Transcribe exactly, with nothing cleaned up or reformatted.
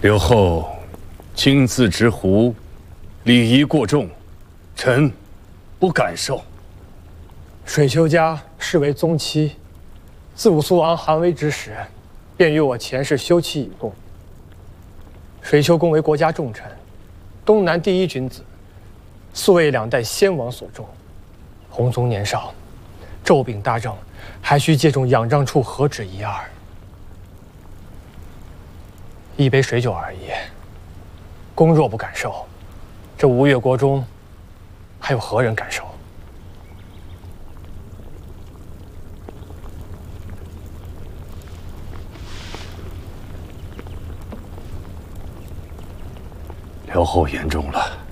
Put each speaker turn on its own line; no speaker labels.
刘后亲自执壶，礼仪过重，臣不敢受。
水丘家视为宗戚，自武苏王韩威之时，便与我前世休戚以共。水丘公为国家重臣，东南第一君子，素为两代先王所重。弘宗年少，骤秉大政，还需借重仰仗处，何止一二？一杯水酒而已，公若不敢受，这吴越国中还有何人敢受？
刘后言重了。